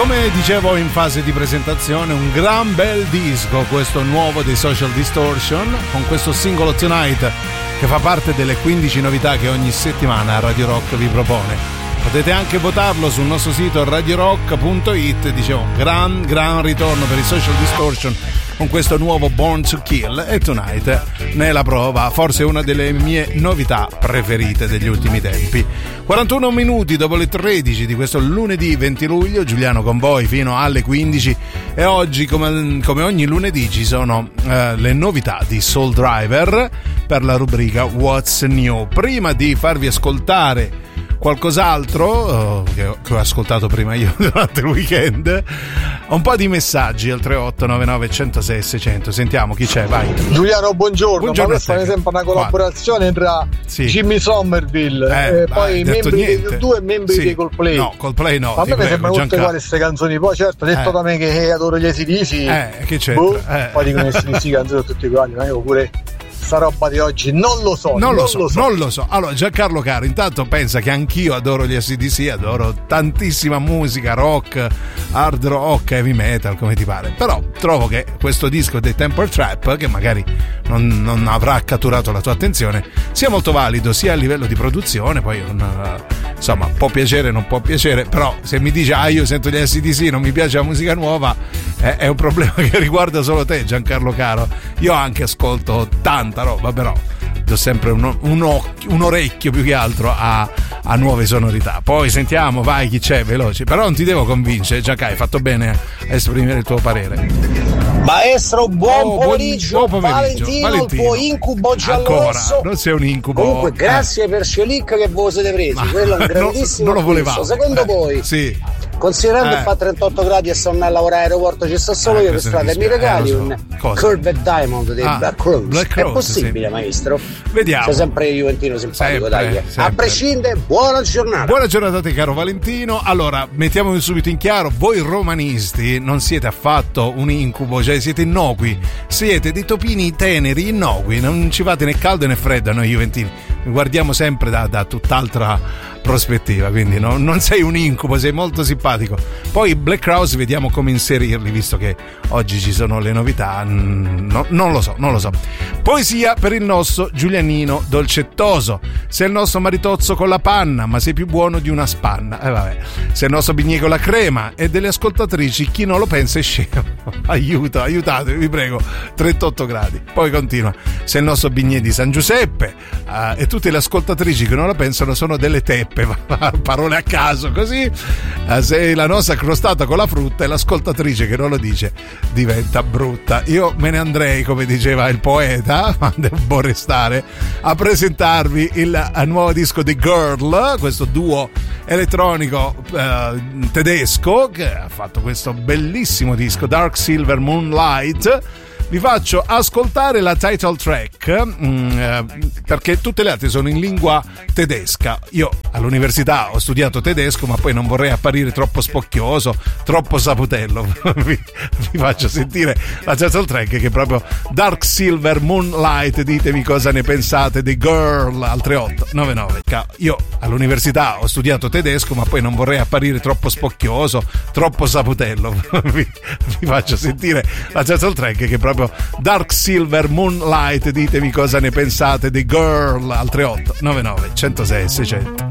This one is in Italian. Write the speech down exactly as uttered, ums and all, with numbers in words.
Come dicevo in fase di presentazione, un gran bel disco, questo nuovo dei Social Distortion, con questo singolo Tonight che fa parte delle quindici novità che ogni settimana Radio Rock vi propone. Potete anche votarlo sul nostro sito radio rock punto it. Dicevo, gran gran ritorno per i Social Distortion con questo nuovo Born to Kill, e Tonight ne è la prova, forse una delle mie novità preferite degli ultimi tempi. quarantuno minuti dopo le tredici di questo lunedì venti luglio, Giuliano con voi fino alle quindici, e oggi come, come ogni lunedì ci sono eh, le novità di Soul Driver per la rubrica What's New. Prima di farvi ascoltare qualcos'altro uh, che, ho, che ho ascoltato prima io durante il weekend, un po' di messaggi al tre otto nove nove uno zero sei sei zero zero. Sentiamo chi c'è, vai. Giuliano, buongiorno. Buongiorno, ma questa è sempre una collaborazione tra sì. Jimmy Somerville eh, e poi membri niente. dei due membri sì. dei Coldplay. No, Coldplay no. Ma a me mi sembrano tutte uguali queste canzoni. Poi certo, detto eh. da me che adoro gli A C D C, eh, che c'è? boh, eh. poi dicono che si canzoni tutti uguali, ma io pure sta roba di oggi non lo so. Non, non lo, so, lo so, non lo so. Allora, Giancarlo Caro, intanto pensa che anch'io adoro gli A C D C, adoro tantissima musica, rock, hard rock, heavy metal, come ti pare. Però trovo che questo disco dei Temper Trap, che magari non, non avrà catturato la tua attenzione, sia molto valido sia a livello di produzione. Poi non, insomma, può piacere, non può piacere, però se mi dici ah io sento gli A C D C, non mi piace la musica nuova, eh, è un problema che riguarda solo te, Giancarlo Caro. Io anche ascolto tanta roba, però do sempre un, un, occhio, un orecchio più che altro a, a nuove sonorità. Poi sentiamo, vai, chi c'è, veloci. Però non ti devo convincere, Gianca, hai fatto bene a esprimere il tuo parere. Maestro, buon oh, pomeriggio, buon pomeriggio. Valentino, Valentino, il tuo incubo giallo-rosso. Ancora, non sei un incubo. Comunque, grazie eh. per Scelic che voi siete presi. Ma quello è un grandissimo non, non lo volevamo. Secondo eh, voi? Sì. Considerando eh. che fa trentotto gradi e stanno a lavorare all'aeroporto, ci sto solo eh, io per strada e mi regali eh, so. un Cosa? Curved Diamond dei ah, Black Crowes. Black Crowes, è possibile, sì. maestro? Vediamo. Sei sempre Juventino simpatico, sempre, dai. sempre. A prescindere, buona giornata. Buona giornata a te, caro Valentino. Allora, mettiamovi subito in chiaro, voi romanisti non siete affatto un incubo, cioè siete innocui, siete dei topini teneri, innocui, non ci fate né caldo né freddo a noi juventini, vi guardiamo sempre da, da tutt'altra prospettiva, quindi no, non sei un incubo, sei molto simpatico. Poi i Black Crowes vediamo come inserirli, visto che oggi ci sono le novità. No, non lo so, non lo so. Poesia per il nostro Giulianino dolcettoso. Sei il nostro maritozzo con la panna, ma sei più buono di una spanna. E eh, vabbè. Sei il nostro bignè con la crema, e delle ascoltatrici chi non lo pensa è scemo. Aiuto, aiutate, vi prego. trentotto gradi. Poi continua. Sei il nostro bignè di San Giuseppe, uh, e tutte le ascoltatrici che non la pensano sono delle teppe. Parole a caso, così uh, sei la nostra crostata con la frutta, e l'ascoltatrice che non lo dice diventa brutta. Io me ne andrei, come diceva il poeta, ma devo restare a presentarvi il, il nuovo disco di Girl, questo duo elettronico uh, tedesco che ha fatto questo bellissimo disco Dark Silver Moonlight. Vi faccio ascoltare la title track mh, eh, perché tutte le altre sono in lingua tedesca. Io all'università ho studiato tedesco, ma poi non vorrei apparire troppo spocchioso, troppo saputello. vi, vi faccio sentire la title track, che è proprio Dark Silver Moonlight. Ditemi cosa ne pensate di Girl al tre otto nove nove. Io all'università ho studiato tedesco, ma poi non vorrei apparire troppo spocchioso, troppo saputello. vi, vi faccio sentire la title track, che è proprio Dark Silver Moonlight. Ditemi cosa ne pensate di Girl al tre otto nove nove uno zero sei sei zero zero.